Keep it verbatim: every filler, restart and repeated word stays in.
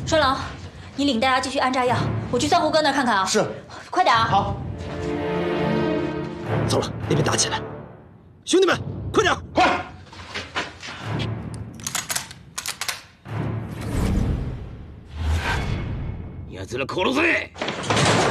顺龙，你领大家继续安扎药，我去三胡哥那儿看看啊。 是， 快点啊！ 好。 走了，那边打起来，兄弟们，快点， 快！ 奴ら殺せ！